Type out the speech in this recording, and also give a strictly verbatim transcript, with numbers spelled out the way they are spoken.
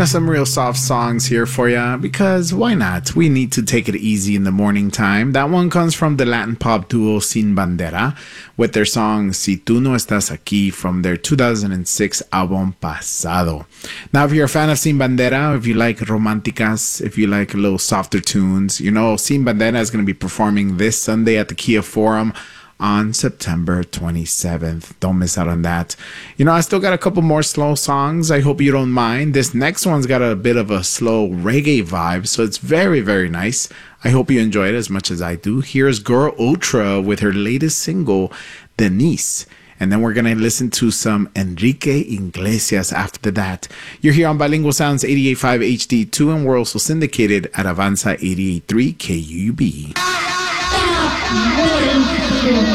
Now, some real soft songs here for you, because why not? We need to take it easy in the morning time. That one comes from the Latin pop duo Sin Bandera with their song Si Tú No Estás Aquí from their two thousand six album Pasado. Now, if you're a fan of Sin Bandera, if you like romanticas, if you like a little softer tunes, you know Sin Bandera is going to be performing this Sunday at the Kia Forum on September twenty-seventh. Don't miss out on that. You know, I still got a couple more slow songs. I hope you don't mind. This next one's got a bit of a slow reggae vibe, so it's very, very nice. I hope you enjoy it as much as I do. Here's Girl Ultra with her latest single, Denise. And then we're going to listen to some Enrique Iglesias after that. You're here on Bilingual Sounds eighty-eight point five H D two, and we're also syndicated at Avanza eighty-eight point three K U B.